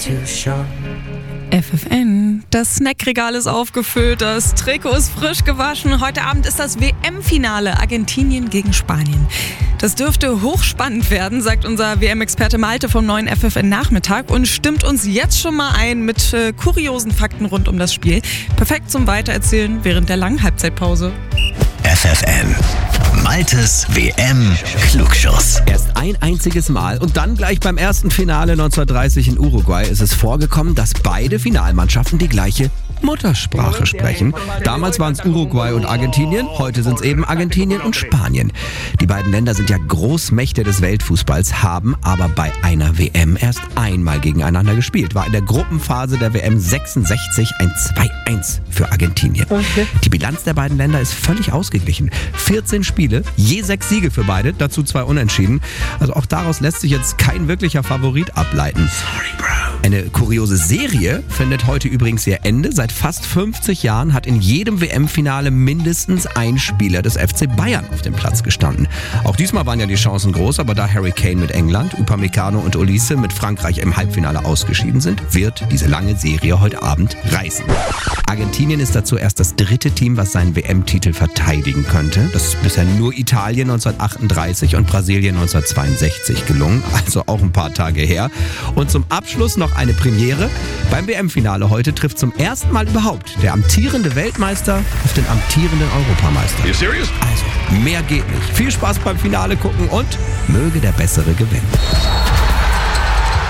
FFN. Das Snackregal ist aufgefüllt, das Trikot ist frisch gewaschen. Heute Abend ist das WM-Finale Argentinien gegen Spanien. Das dürfte hochspannend werden, sagt unser WM-Experte Malte vom neuen FFN-Nachmittag und stimmt uns jetzt schon mal ein mit kuriosen Fakten rund um das Spiel. Perfekt zum Weitererzählen während der langen Halbzeitpause. FFN. Maltes WM-Klugschuss. Erst ein einziges Mal und dann gleich beim ersten Finale 1930 in Uruguay ist es vorgekommen, dass beide Finalmannschaften die gleiche Muttersprache sprechen. Damals waren es Uruguay und Argentinien, heute sind es eben Argentinien und Spanien. Die beiden Länder sind ja Großmächte des Weltfußballs, haben aber bei einer WM erst einmal gegeneinander gespielt. War in der Gruppenphase der WM 66 ein 2-1 für Argentinien. Okay. Die Bilanz der beiden Länder ist völlig ausgeglichen. 14 Spiele, je 6 Siege für beide, dazu 2 Unentschieden. Also auch daraus lässt sich jetzt kein wirklicher Favorit ableiten. Sorry, Bro. Eine kuriose Serie findet heute übrigens ihr Ende. Seit fast 50 Jahren hat in jedem WM-Finale mindestens ein Spieler des FC Bayern auf dem Platz gestanden. Auch diesmal waren ja die Chancen groß, aber da Harry Kane mit England, Upamecano und Olise mit Frankreich im Halbfinale ausgeschieden sind, wird diese lange Serie heute Abend reißen. Argentinien ist dazu erst das 3. Team, was seinen WM-Titel verteidigen könnte. Das ist bisher nur Italien 1938 und Brasilien 1962 gelungen, also auch ein paar Tage her. Und zum Abschluss noch eine Premiere. Beim WM-Finale heute trifft zum ersten Mal überhaupt der amtierende Weltmeister auf den amtierenden Europameister. You serious? Also, mehr geht nicht. Viel Spaß beim Finale gucken und möge der Bessere gewinnen.